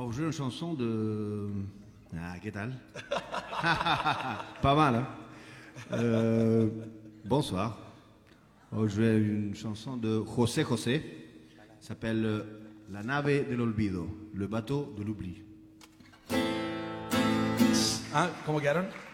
Alors, je joue une chanson de... Ah, ¿qué tal? Pas mal, hein? Bonsoir. Je joue une chanson de José José. S'appelle La nave del olvido, le bateau de l'oubli. ¿Cómo quedaron?